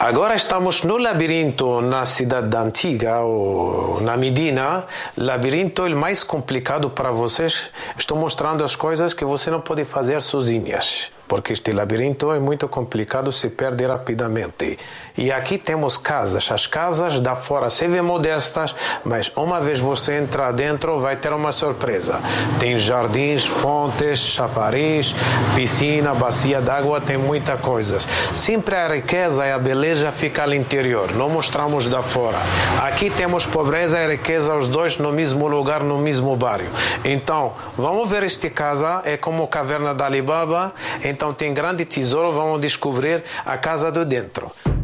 Agora estamos no labirinto na cidade antiga, ou na Medina. Labirinto é o mais complicado para vocês. Estou mostrando as coisas que você não pode fazer sozinhas, porque este labirinto é muito complicado, se perde rapidamente. E aqui temos casas. As casas da fora se vê modestas, mas uma vez você entrar dentro, vai ter uma surpresa. Tem jardins, fontes, chafariz, piscina, bacia d'água, tem muita coisa. Sempre a riqueza e a beleza fica no interior, não mostramos da fora. Aqui temos pobreza e riqueza, os dois no mesmo lugar, no mesmo bairro. Então, vamos ver esta casa, é como a caverna da Alibaba. Então tem grande tesouro, vamos descobrir a casa do dentro.